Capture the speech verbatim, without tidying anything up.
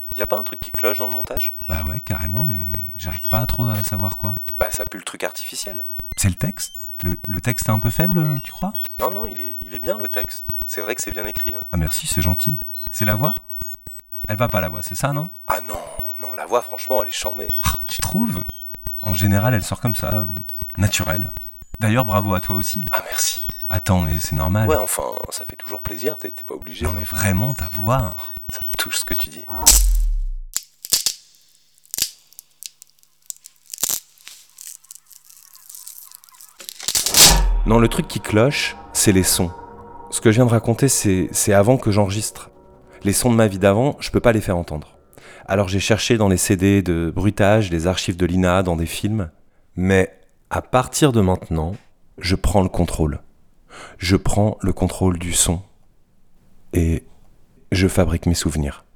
Y a pas un truc qui cloche dans le montage? Bah ouais, carrément, mais j'arrive pas trop à savoir quoi. Bah ça pue le truc artificiel. C'est le texte le, le texte est un peu faible, tu crois? Non, non, il est, il est bien le texte. C'est vrai que c'est bien écrit. Hein. Ah merci, c'est gentil. C'est la voix? Elle va pas la voix, c'est ça, non? Ah non, non, la voix franchement elle est chambée. Ah, tu trouves? En général, elle sort comme ça, euh, naturelle. D'ailleurs, bravo à toi aussi. Ah merci. Attends, mais c'est normal. Ouais, enfin, ça fait toujours plaisir, t'es, t'es pas obligé. Non mais vraiment, ta voix. Ça me touche ce que tu dis. Non, le truc qui cloche, c'est les sons. Ce que je viens de raconter, c'est, c'est avant que j'enregistre. Les sons de ma vie d'avant, je peux pas les faire entendre. Alors j'ai cherché dans les C D de bruitage, les archives de l'I N A, dans des films. Mais à partir de maintenant, je prends le contrôle. Je prends le contrôle du son. Et je fabrique mes souvenirs.